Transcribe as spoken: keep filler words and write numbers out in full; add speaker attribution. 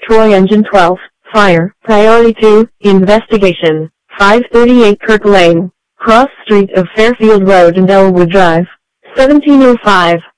Speaker 1: Troy Engine twelve, Fire, Priority two, Investigation, five thirty-eight Kirk Lane, Cross Street of Fairfield Road and Elwood Drive, seventeen oh five.